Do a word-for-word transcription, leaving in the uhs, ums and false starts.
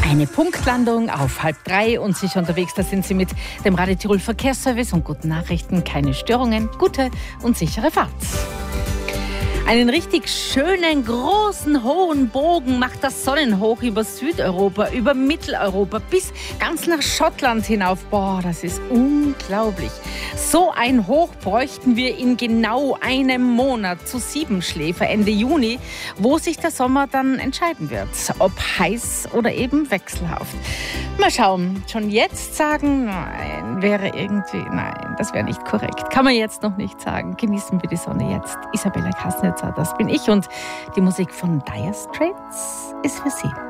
Eine Punktlandung auf halb drei und sicher unterwegs, da sind Sie mit dem Radio Tirol Verkehrsservice und guten Nachrichten. Keine Störungen, gute und sichere Fahrt. Einen richtig schönen, großen, hohen Bogen macht das Sonnenhoch über Südeuropa, über Mitteleuropa bis ganz nach Schottland hinauf. Boah, das ist unglaublich. So ein Hoch bräuchten wir in genau einem Monat zu Siebenschläfer Ende Juni, wo sich der Sommer dann entscheiden wird, ob heiß oder eben wechselhaft. Mal schauen, schon jetzt sagen, nein, wäre irgendwie, nein, das wäre nicht korrekt. Kann man jetzt noch nicht sagen. Genießen wir die Sonne jetzt. Isabella Kasnitzer, das bin ich und die Musik von Dire Straits ist für Sie.